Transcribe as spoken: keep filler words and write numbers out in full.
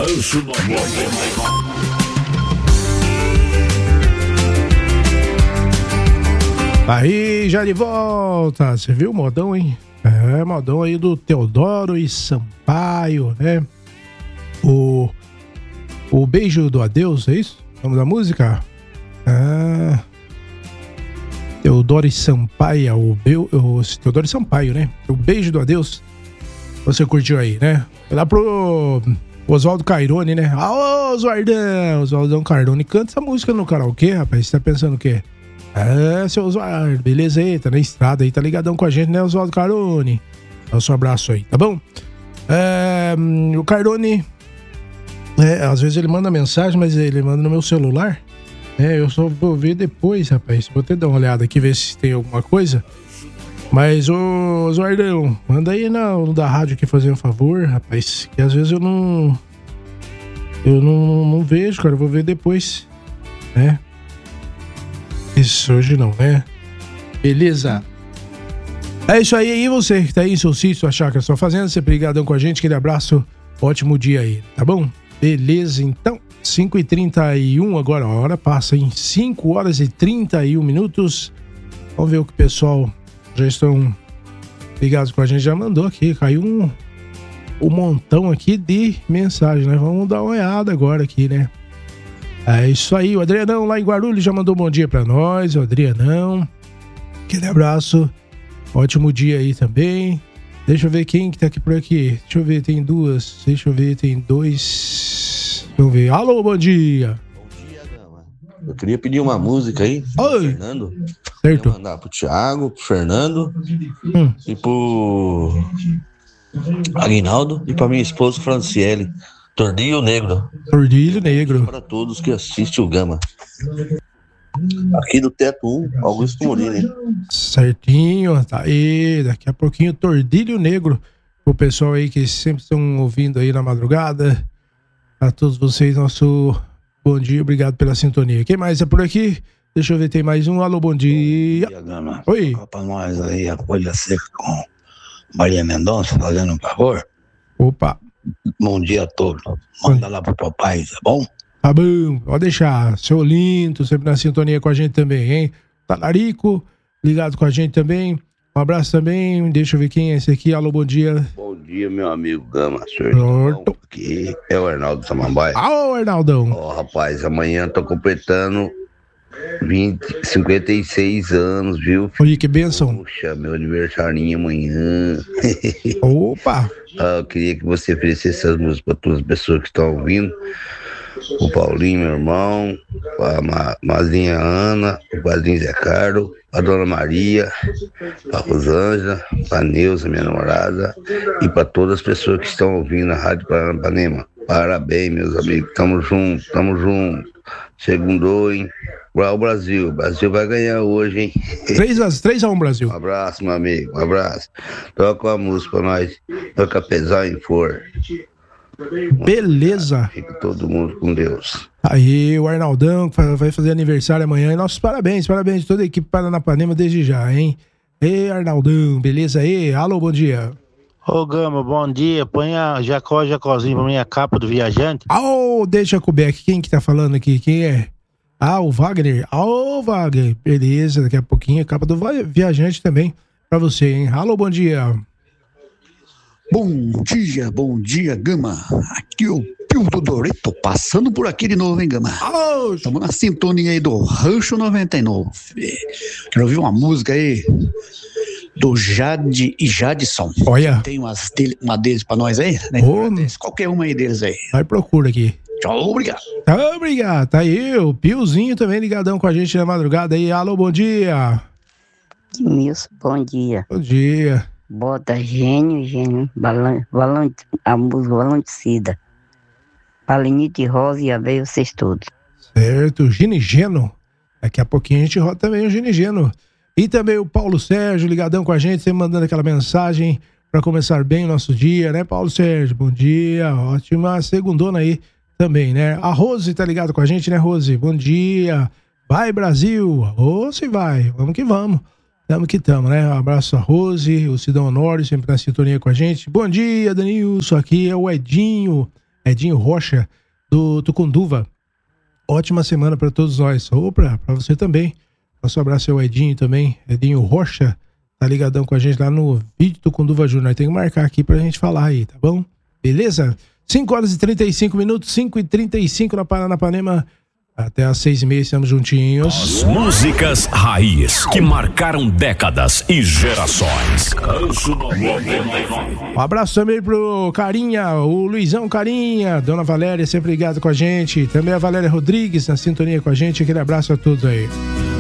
Rancho noventa e nove. Aí, já de volta. Você viu o modão, hein? É, modão aí do Teodoro e Sampaio, né? O, o Beijo do Adeus, é isso? O nome da música? Ah, Teodoro e Sampaio, o, Beu, o Teodoro e Sampaio, né? O Beijo do Adeus. Você curtiu aí, né? Foi lá pro Oswaldo Cairone, né? Ah, Oswaldão! Oswaldão Cairone canta essa música no karaokê, rapaz. Você tá pensando o quê? É, seu Oswaldo, beleza aí, tá na estrada aí, tá ligadão com a gente, né, Oswaldo Carone? Nosso abraço aí, tá bom? É, o Carone, é, às vezes ele manda mensagem, mas ele manda no meu celular. É, eu só vou ver depois, rapaz. Vou até dar uma olhada aqui, ver se tem alguma coisa. Mas, ô, Oswaldão, manda aí no da rádio aqui fazer um favor, rapaz. Que às vezes eu não. Eu não, não vejo, cara, eu vou ver depois, né? Isso hoje não, né? Beleza. É isso aí, e você que tá aí em seu sítio, sua chácara, sua fazenda, você brigadão com a gente, aquele abraço, ótimo dia aí, tá bom? Beleza, então, cinco e trinta e um agora, a hora passa em cinco horas e trinta e um minutos. Vamos ver o que o pessoal já estão ligados com a gente, já mandou aqui, caiu um, um montão aqui de mensagem, né? Vamos dar uma olhada agora aqui, né? É isso aí, o Adrianão lá em Guarulhos já mandou um bom dia pra nós, o Adrianão, aquele abraço, ótimo dia aí também. Deixa eu ver quem que tá aqui por aqui, deixa eu ver, tem duas, deixa eu ver, tem dois, deixa eu ver, alô, bom dia. Bom dia, Gama. Eu queria pedir uma música aí, pro Fernando, certo. Queria mandar pro Thiago, pro Fernando, hum. e pro Aguinaldo e pra minha esposa Franciele. Tordilho Negro. Tordilho Negro. Para todos que assistem o Gama. Aqui do Teto um, Augusto Morini. Certinho, tá aí. Daqui a pouquinho, Tordilho Negro. O pessoal aí que sempre estão ouvindo aí na madrugada. A todos vocês, nosso bom dia. Obrigado pela sintonia. Quem mais é por aqui? Deixa eu ver, tem mais um. Alô, bom dia. Bom dia, Gama. Oi. Toca pra nós aí a Folha Seca com Maria Mendonça, fazendo um favor. Opa. Bom dia a todos. Manda lá pro papai, tá bom? Tá bom, pode deixar. Seu Linto, sempre na sintonia com a gente também, hein? Talarico, ligado com a gente também. Um abraço também. Deixa eu ver quem é esse aqui. Alô, bom dia. Bom dia, meu amigo Gama. Senhor, aqui é o Arnaldo Samambaia. Ah, Arnaldão. Ó, oh, rapaz, amanhã tô completando vinte, cinquenta e seis anos, viu? Oi, que bênção. Puxa, meu aniversário amanhã. Opa! Ah, eu queria que você oferecesse essas músicas para todas as pessoas que estão ouvindo. O Paulinho, meu irmão, a Ma- Mazinha Ana, o Padrinho Zé Carlos, a Dona Maria, a Rosângela, a Neuza, minha namorada, e para todas as pessoas que estão ouvindo a Rádio Paranapanema. Parabéns, meus amigos. Tamo junto, tamo junto. Segundou, hein? O Brasil. O Brasil vai ganhar hoje, hein? três a um, Brasil. Um abraço, meu amigo. Um abraço. Toca uma música pra nós. Toca pesar em for. Beleza. Fica todo mundo com Deus. Aí, o Arnaldão vai fazer aniversário amanhã. E nossos parabéns, parabéns de toda a equipe Paranapanema desde já, hein? Ei, Arnaldão, beleza aí? Alô, bom dia. Ô, Gama, bom dia. Põe a Jacó Jacózinho pra minha capa do viajante. Ah, oh, deixa com o Beck. Quem que tá falando aqui? Quem é? Ah, o Wagner. Ah, o Wagner. Beleza, daqui a pouquinho a capa do viajante também pra você, hein? Alô, bom dia. Bom dia, bom dia, Gama. Aqui é o Pio do Doreto, passando por aqui de novo, hein, Gama? Estamos na sintonia aí do Rancho noventa e nove. Quero ouvir uma música aí do Jade e Jadson. Olha. Tem umas dele, uma deles pra nós aí, né? Oh. Qualquer uma aí deles aí. Vai, procura aqui. Tchau, obrigado. Tá, obrigado. Tá aí o Piozinho também ligadão com a gente na madrugada aí. Alô, bom dia. Milson, bom dia. Bom dia. Bota gênio, gênio, balão, balão, a música Balancida. Palinite Rosa e a veio vocês todos. Certo, Ginigeno. Daqui a pouquinho a gente roda também o Ginigeno. E também o Paulo Sérgio ligadão com a gente, sempre mandando aquela mensagem para começar bem o nosso dia, né, Paulo Sérgio? Bom dia, ótima segundona aí também, né? A Rose tá ligado com a gente, né, Rose? Bom dia. Vai, Brasil. Ô, se vai. Vamos que vamos. Tamo que tamo, né? Um abraço a Rose, o Cidão Honório, sempre na sintonia com a gente. Bom dia, Danilson. Aqui é o Edinho. Edinho Rocha, do Tucunduva. Ótima semana para todos nós. Ou para você também. Nosso abraço ao Edinho também. Edinho Rocha, tá ligadão com a gente lá no vídeo Tucunduva Júnior. Tem que marcar aqui pra gente falar aí, tá bom? Beleza? cinco horas e trinta e cinco minutos, cinco e trinta e cinco na Paranapanema. Até às seis e meia estamos juntinhos. As músicas raiz que marcaram décadas e gerações. Um abraço também pro Carinha, o Luizão Carinha, Dona Valéria sempre ligada com a gente. Também a Valéria Rodrigues na sintonia com a gente. Aquele abraço a todos aí.